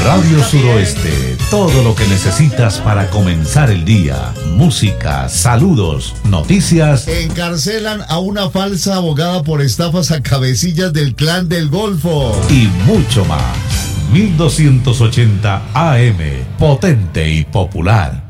Radio Suroeste, todo lo que necesitas para comenzar el día. Música, saludos, noticias. Encarcelan a una falsa abogada por estafas a cabecillas del Clan del Golfo. Y mucho más. 1280 AM, potente y popular.